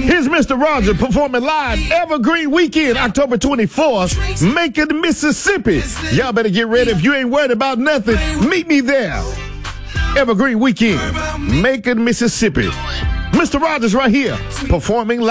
Here's Mr. Rogers performing live Evergreen Weekend, October 24th, Macon, Mississippi. Y'all better get ready. If you ain't worried about nothing, meet me there. Evergreen Weekend, Macon, Mississippi. Mr. Rogers right here performing live.